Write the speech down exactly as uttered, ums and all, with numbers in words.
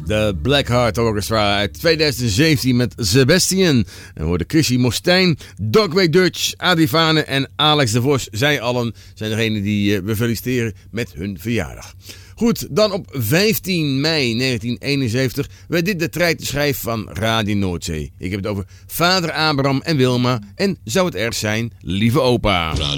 De Black Heart Orchestra uit twintig zeventien met Sebastian. En worden Chrissy Mostijn, Dogway Dutch, Adi Vane en Alex de Vos. Zij allen zijn degenen die we feliciteren met hun verjaardag. Goed, dan op vijftien mei negentien eenenzeventig werd dit de treitenschijf van Radio Noordzee. Ik heb het over vader Abraham en Wilma en zou het erg zijn, lieve opa.